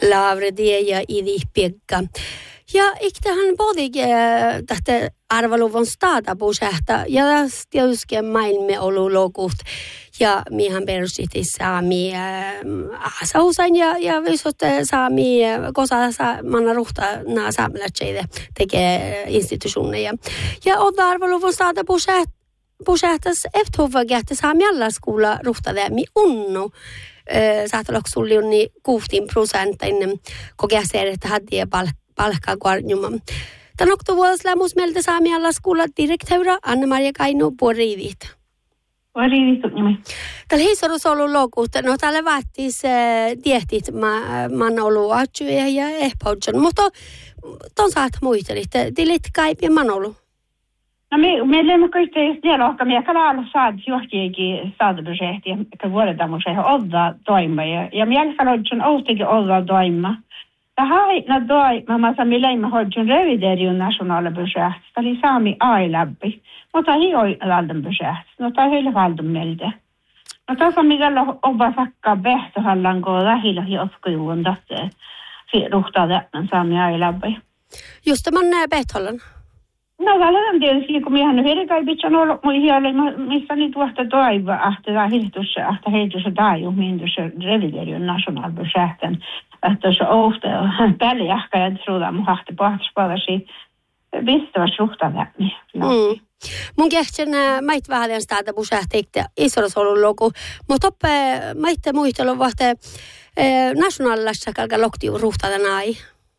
Lavredie ja idihpiekka. Ja iktähän podik tästä arvaluvon staatapusähtä ja tietysti maailme olu lokuht ja mihän perustitti saami asausan ja visot saami kosa manna ruhta na saamelaitseide tekee institutioneja. Ja on arvaluvon staatapusähtäs eftuvakähtä saami alla skola ruhtademi unnu. Saatoloksulliunni 16% kokeaseerettä hadia palkkaa kuarnjuma. Tämän oktovuodessa meiltä saami alla skola direktöra Anna-Maria Kainu puoliivit. Puoliivit nimi. Tällä hiisorus ollut lokuutta. No täällä vaattis tiehtit man ollut atsuja ja ehpaudjon. Mutta ton saat muistelit. Tilit kaipi man ollut. No meillä on kaikki dialogka, me kan alla saada johtajakin staadibudget ja vuodedamuseen olla toima ja meillä on outokin olla toima. Tähän na toima mä meillä hodjon revideriun nationalbudget. Eli saami ailäppi. Mutta ei ole valdan budget. No tämä ei ole valdan meiltä. No tässä on mikä on sakkaa vehtohallan kun lähillä joskuun tässä ruhtaa tämän saami ailäppi. Just tämän vehtohallan. No välillä tietysti, kun minähän nyt hirveästi on ollut missä niitä vuotta toivoa, että heitys taiju, minun se reviderion nationalbudgeten, että se ofta täljähkä ja trodde mun hahti pahtspadasi vistävästi ruhtaväni. Mun kehtsen mait vähän sitä budgetekte isossa ollut loku, mutta maitte muistelu vahte nationalissa kalka lokti ruhtada ai.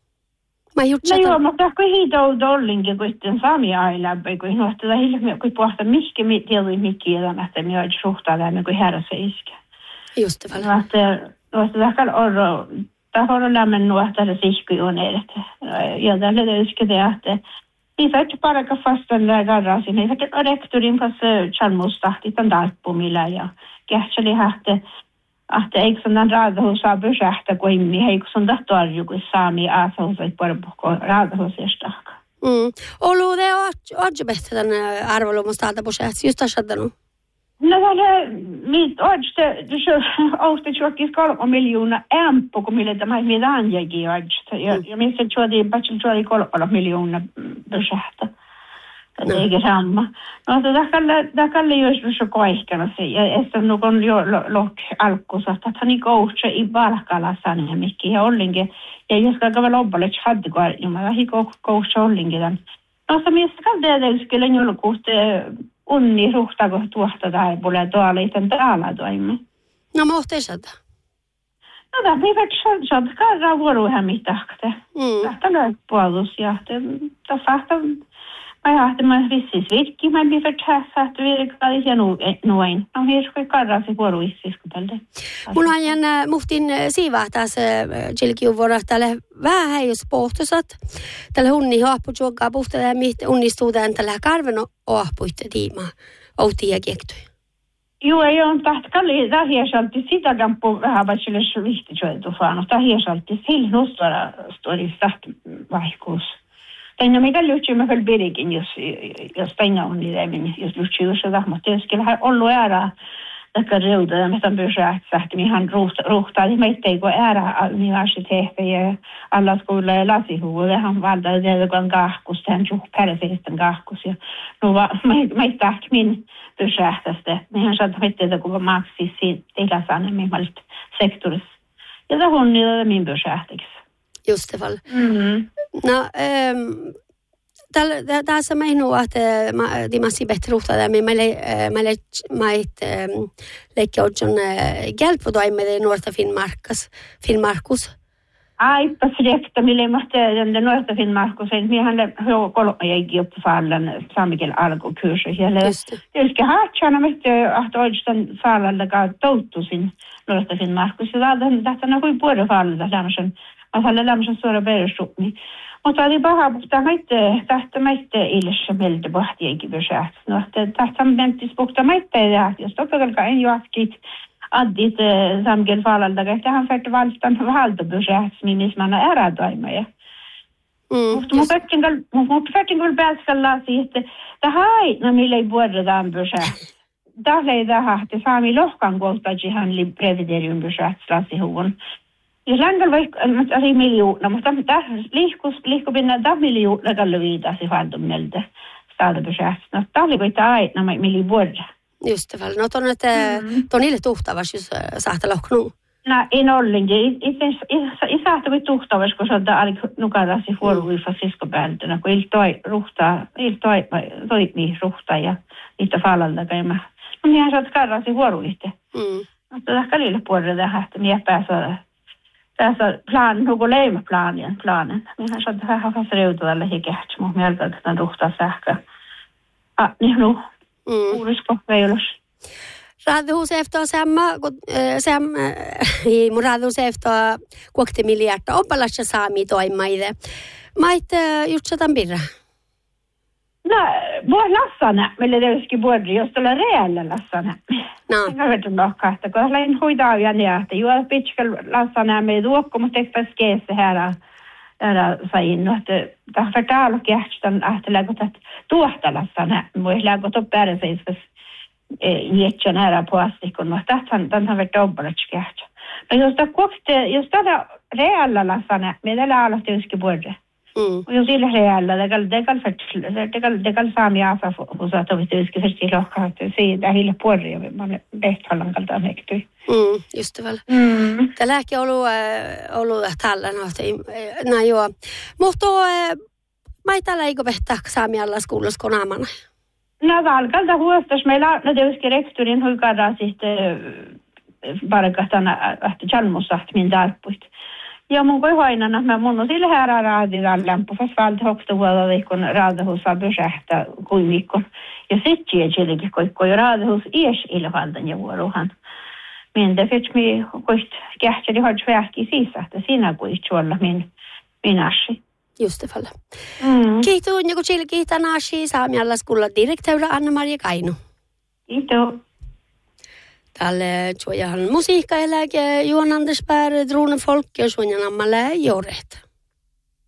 No joo, mutta kun hiidou dollinkin, kun sitten saami ailämpöi, kun nohtaa hiljamme, kun pohtaa mihin tiedui mikin elämästä, me olisi suhtaa lämmö, kun herra se iskä. Just det fall. Nohtaa tahon on lämmön nuhtaa se sihkui on edet. Ja tällä iskä te, että ei saa itse paraka fastan garrasin, ei saa rektorin kanssa chalmustahti tämän tarppumilla ja kähtseli hähtä. Että eikö sen raadahuusaa pysähtä kuin eikö sen tahtoarju kuin saami aasausa porpukko raadahuusesta. Olu det odjebehtä tämän arvolumusta pysähtä just asadanu. No det mitt odjte det ouste chokis 3 miljoner ämpö kun millä tämä mitään jägi odjte. Ja missä chuodi patchel chuodi 3 miljoner pysähtä. Eikä samma. No det kalle jos så koiskana se ja että no kun jo lok alkusa että hän koutsa i balkala sanne mikki ja ollinge ja jos käy lobballe chadde går ju mä hiko koutsa ollinge dan. No se mies kalde skulle ju kuuste unni ruhtako tuosta tai puolen tuolitan täällä toimme. No mohtesata. No det blir väl så att karra vuorohan mitahte. Tällä puolus ja det fasta mä ajattelin, että vissis virkki, mä blir förtäsa, että virkkaisi ja noin. No hirskoi karrasi vuoroissis, kun tältä. Mulla on muhtin siivaa tässä jälkiuvuorossa tälle vähän jos pohtusat. Tälle hunni hoappujuokkaa puhtaa ja unnistuutaan tällä karven oahpuitte tiimaa. Outi ja kiektui. Joo, ei ole tahtakalli. Tämä hiesalti sitä kampu vähän vatsille vihtisoitufaano. Tämä hiesalti sillä nostara storista vaihkuus. Tänne mikä lyhtsii mä kyllä pirikin, jos penga on niitä, jos lyhtsii jos mutta jos kyllä ollut äärää taikka reuta ja mitä pysähtää, että mihän ruhtaa, niin meitä ei kun äärää universiteetti ja alla skola ja lasihuvulle, hän valtaa teidän kahkus, hän juh pärseisten kahkus ja no meitä ähti min pysähtästä, mehän saat meitä kun maksis siitä ikäsänne mimmallista sektorissa. Ja tämä on niitä min pysähtäksi. Just det fall. No, tässä meinuu, että dimassi bättre ruhtaa, men meille leikki odjon hjälpotoimede nuorta Finnmarkus. Aipa frekta, mille mahti den nuorta Finnmarkus, mehän kolmajägi uppfallen saamikel alkukurser. Tietysti haatsana, että odjon fallallakaan touttusin nuorta Finnmarkus. Ja tämä on kuin puolefallalla lämmöisen. Alla lämmöisen suora perustukmi. Mutta oli paha, mutta tahta meitte ilse meiltä pohtienkin pysähtä. No, tahta mentis puhta meitte ja jos toppelka en juoskit addit samgel falalta, että hän färt valstan valta pysähtä, missä mä annan ärätoimeja. Mutta färtin kyllä pääskalla siitä, että haitna mille ei vuodetaan pysähtä. Tällä ei tähän, että saami lohkan kohtaisi hän previderium pysähtä lasihuvun. Ja längällä vaikka miljoona, mutta liikkupinnan miljoona kalle viitasi fantummelta staadabeskästä. No tämä oli kuitenkin aina miljoona. Just det väl. No tuon niille tuhtavas, jos saattaa lohknuu. No en ollenkin. I saattaa kuin tuhtavas, kun se on täällä nukarasi huoruifa siskopäältönä, kun toimii ruhtaa ja niitä falalta käymään. No minä saat karrasi huoruitte. Mutta tämä niille puolelle tähän, että minä pääsen tässä nuku leimaplanen. Minä saat vähän reutualle hikähtsi, mutta minä alkaa tämän ruhtaa sähköä. Niin nu. Uudisiko veilos. Raadhus efter mun raadhus efter kuokti miljardia oppalasja saami toimaide. Mait just satan birra. No, voi lassana, meille tietysti vuori, jos tulee reellä lassana. No. Enkä vetu lohkaista, kun lähin hoitaa ja nähtä. Juo pitkä lassana me duokko, mutta eipä skeessä härä sain, että tahtaa täällä kähtän ahtella, kun tuohta lassana. Voi lägota pääseisväs jätsän härä puasti, kun tämän vet dobbalatsi kähtä. No jos tämä reellä lassana, meillä aloitti tietysti vuori. Jos sillä reellä, det kan saami asa hos att vi ska förstå att siitä hille puolia, men tehtallan kalta mektyi. Just det väl. Tällä hetkellä ollut tällä no joo. Mutta mä ei tällä eikö vehtää saami alla skolas konaamana. No valkalta huostas meillä no tietysti rektorin huikada sitten parakastana että chalmusaht min darpuit. Ja mun voi hoinana, mä mun on sillä härää raaditaan lämpö, fast valta hoksta huolella liikon raadahuusaa pysähtää kuin viikon. Ja sit tietenkin koikko raadahus ies ilvaldan ja vuorohan. Minä fetch mi koist kähteli hodge vähki sisä, että siinä koist olla min ashi. Just det fall. Kiitos, ja kun chili kiitan ashi saamialla skulla direktöörä Anna-Maria Kainu. Kiitos. Tälle tuojahan musiikkaeläke Johan Anders Berg, Drone Folk ja suunnan ammalle juuret.